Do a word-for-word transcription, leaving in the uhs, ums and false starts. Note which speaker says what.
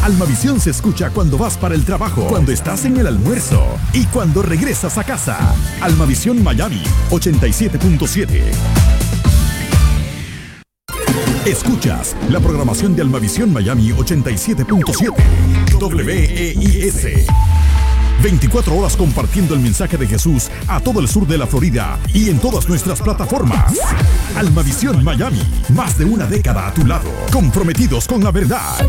Speaker 1: Almavisión se escucha cuando vas para el trabajo, cuando estás en el almuerzo y cuando regresas a casa. Almavisión Miami ochenta y siete punto siete. Escuchas la programación de Almavisión Miami ochenta y siete punto siete. W E I S. veinticuatro horas compartiendo el mensaje de Jesús a todo el sur de la Florida y en todas nuestras plataformas. Almavisión Miami, más de una década a tu lado, comprometidos con la verdad.